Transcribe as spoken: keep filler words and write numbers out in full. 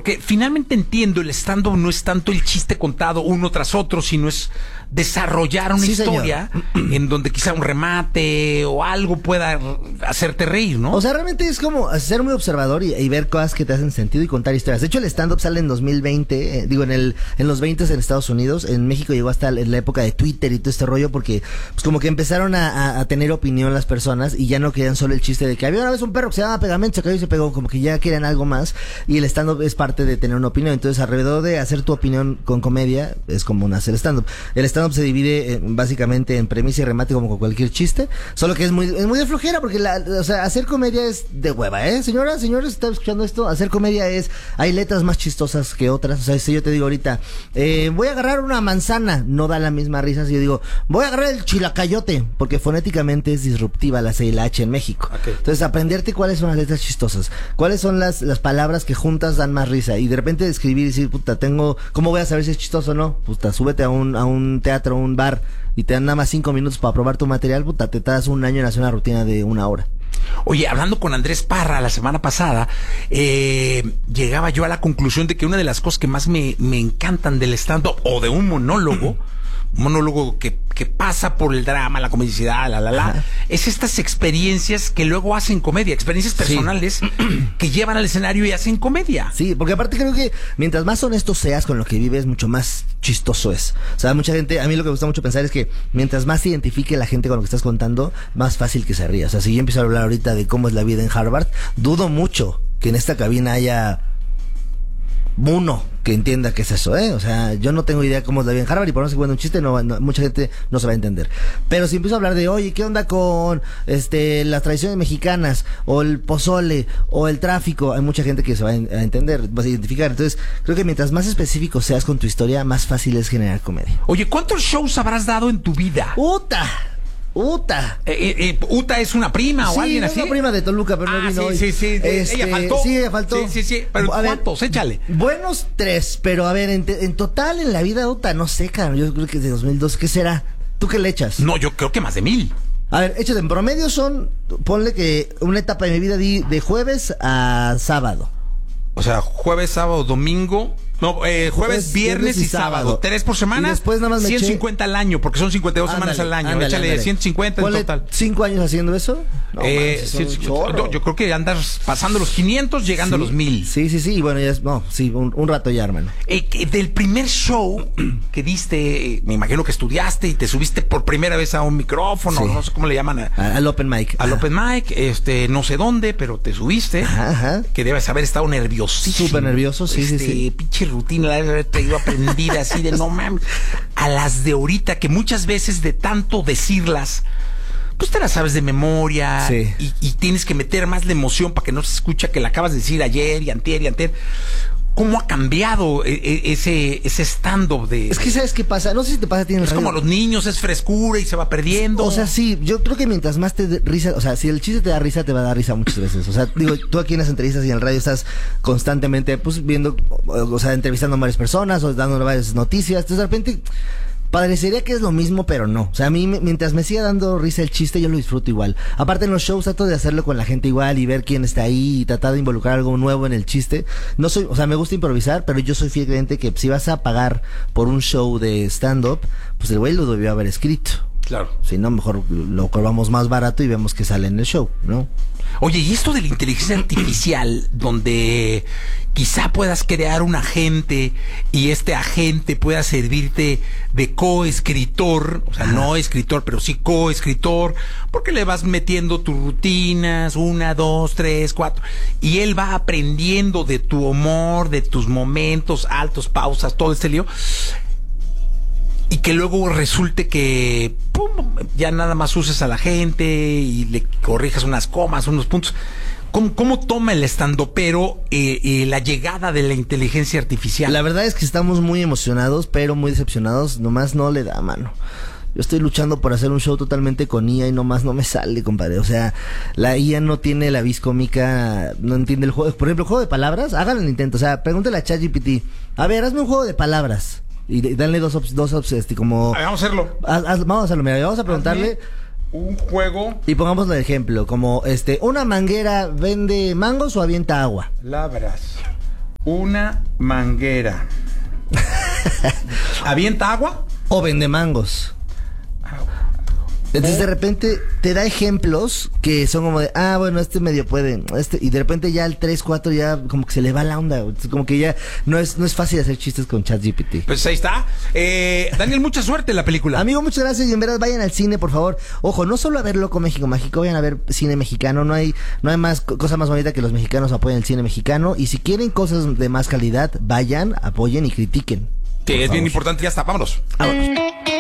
Porque finalmente entiendo, el stand-up no es tanto el chiste contado uno tras otro, sino es desarrollar una sí, historia señor. En donde quizá un remate o algo pueda hacerte reír, ¿no? O sea, realmente es como ser muy observador y, y ver cosas que te hacen sentido y contar historias. De hecho, el stand-up sale en dos mil veinte, eh, digo, en el en los veinte en Estados Unidos. En México llegó hasta en la época de Twitter y todo este rollo, porque pues como que empezaron a, a, a tener opinión las personas y ya no querían solo el chiste de que había una vez un perro que se llama Pegamento, se cayó y se pegó, como que ya querían algo más, y el stand-up es parte de tener una opinión. Entonces, alrededor de hacer tu opinión con comedia, es como hacer stand-up. El stand-up se divide eh, básicamente en premisa y remate como con cualquier chiste, solo que es muy es muy de flojera, porque la, o sea, hacer comedia es de hueva, ¿eh? Señora, señores, ¿está escuchando esto? Hacer comedia es, hay letras más chistosas que otras. O sea, si yo te digo ahorita, eh, voy a agarrar una manzana, no da la misma risa si yo digo, voy a agarrar el chilacayote, porque fonéticamente es disruptiva la C y la H en México. Okay. Entonces, aprenderte cuáles son las letras chistosas, cuáles son las, las palabras que juntas dan más risa, y de repente escribir y decir, puta, tengo, ¿cómo voy a saber si es chistoso o no? Puta, súbete a un, a un teatro, un bar, y te dan nada más cinco minutos para probar tu material, puta, te das un año en hacer una rutina de una hora. Oye, hablando con Andrés Parra la semana pasada, eh, llegaba yo a la conclusión de que una de las cosas que más me, me encantan del stand-up o de un monólogo, un monólogo que, que pasa por el drama, la comicidad, la, la, la, Ajá. es estas experiencias que luego hacen comedia, experiencias personales sí. que llevan al escenario y hacen comedia. Sí, porque aparte creo que mientras más honesto seas con lo que vives, mucho más chistoso es. O sea, mucha gente, a mí lo que me gusta mucho pensar es que mientras más se identifique la gente con lo que estás contando, más fácil que se ría. O sea, si yo empiezo a hablar ahorita de cómo es la vida en Harvard, dudo mucho que en esta cabina haya uno que entienda qué es eso, ¿eh? O sea, yo no tengo idea cómo es la vida en Harvard, y por no ser bueno un chiste, no, no, mucha gente no se va a entender. Pero si empiezo a hablar de, oye, ¿qué onda con este las tradiciones mexicanas, o el pozole, o el tráfico? Hay mucha gente que se va a, a entender, vas a identificar. Entonces, creo que mientras más específico seas con tu historia, más fácil es generar comedia. Oye, ¿cuántos shows habrás dado en tu vida? ¡Uta! Uta. Eh, eh, eh, Uta es una prima sí, o alguien es así. Sí, una prima de Toluca, pero ah, no vino sí, hoy. Sí, sí, este, ella faltó. Sí, ella faltó. Sí, sí, sí. Pero a ¿cuántos? Ver, échale. Buenos tres, pero a ver, en, en total en la vida, Uta, no sé, cara. Yo creo que es de dos mil dos. ¿Qué será? ¿Tú qué le echas? No, yo creo que más de mil. A ver, échate, en promedio son, ponle que una etapa de mi vida di de jueves a sábado. O sea, jueves, sábado, domingo. No, eh, jueves, jueves, viernes, viernes y, y sábado. sábado. Tres por semana. Y después nada más me ciento cincuenta eché... al año, porque son cincuenta y dos ándale, semanas al año. Ándale, échale ándale. ciento cincuenta Ponle en total. ¿Cinco años haciendo eso? No, eh, man, sí, yo, yo creo que andas pasando los quinientos, llegando sí, a los mil. Sí, sí, sí. Y bueno, ya es, no, sí, un, un rato ya, hermano. Eh, del primer show que diste, me imagino que estudiaste y te subiste por primera vez a un micrófono, sí. no sé cómo le llaman. A, a, al open mic. Al ajá. open mic, este, no sé dónde, pero te subiste. Ajá, ajá. Que debes haber estado nerviosísimo. Súper nervioso, sí, este, sí, sí. Pinche rutina, la haber traído aprendida así de no mames. A las de ahorita, que muchas veces de tanto decirlas, pues te las sabes de memoria. Sí. Y, y tienes que meter más la emoción para que no se escucha que la acabas de decir ayer y antier y antier. ¿Cómo ha cambiado ese ese stand-up de...? Es que ¿sabes qué pasa? No sé si te pasa a ti en el Es radio. como a los niños, es frescura y se va perdiendo. O sea, sí, yo creo que mientras más te risa, o sea, si el chiste te da risa, te va a dar risa muchas veces. O sea, digo, tú aquí en las entrevistas y en el radio estás constantemente, pues, viendo, o sea, entrevistando a varias personas o dando varias noticias. Entonces, de repente... parecería que es lo mismo, pero no. O sea, a mí, mientras me siga dando risa el chiste, yo lo disfruto igual. Aparte, en los shows trato de hacerlo con la gente igual y ver quién está ahí y tratar de involucrar algo nuevo en el chiste. No soy, o sea, me gusta improvisar, pero yo soy fiel creyente que si vas a pagar por un show de stand-up, pues el güey lo debió haber escrito. Claro. Si no, mejor lo cobramos más barato y vemos que sale en el show, ¿no? Oye, y esto de la inteligencia artificial, donde quizá puedas crear un agente y este agente pueda servirte de coescritor, o sea, ah. no escritor, pero sí coescritor, porque le vas metiendo tus rutinas, una, dos, tres, cuatro, y él va aprendiendo de tu humor, de tus momentos, altos, pausas, todo este lío. Y que luego resulte que pum, ya nada más uses a la gente y le corrijas unas comas, unos puntos. ¿Cómo, cómo toma el estandopero eh, eh, la llegada de la inteligencia artificial? La verdad es que estamos muy emocionados, pero muy decepcionados. Nomás no le da mano. Yo estoy luchando por hacer un show totalmente con I A y nomás no me sale, compadre. O sea, la I A no tiene la vis cómica, no entiende el juego. Por ejemplo, el juego de palabras, hagan el intento. O sea, pregúntale a ChatGPT. A ver, hazme un juego de palabras. Y danle dos ops, dos ops, este, como... A ver, vamos a hacerlo. Haz, haz, vamos a hacerlo, mira, vamos a preguntarle... Hazme un juego... Y pongamos el ejemplo, como, este, ¿una manguera vende mangos o avienta agua? Palabras. una manguera. ¿Avienta agua? O vende mangos. Entonces de repente te da ejemplos que son como de, ah, bueno, este medio puede, este, y de repente ya el tres, cuatro ya como que se le va la onda, como que ya no es, no es fácil hacer chistes con ChatGPT. Pues ahí está. Eh, Daniel, mucha suerte en la película. Amigo, muchas gracias y en verdad vayan al cine, por favor. Ojo, no solo a ver Loco México Mágico, vayan a ver cine mexicano, no hay, no hay más cosa más bonita que los mexicanos apoyen el cine mexicano, y si quieren cosas de más calidad, vayan, apoyen y critiquen. Que es bien importante, ya está, vámonos. Vámonos.